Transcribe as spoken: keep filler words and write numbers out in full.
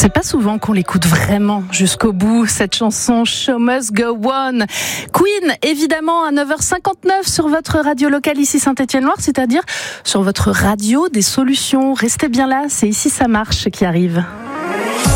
C'est pas souvent qu'on l'écoute vraiment jusqu'au bout, cette chanson Show Must Go On. Queen, évidemment, à neuf heures cinquante-neuf sur votre radio locale ici Saint-Étienne-Loire, c'est-à-dire sur votre radio des solutions. Restez bien là, c'est Ici ça marche qui arrive.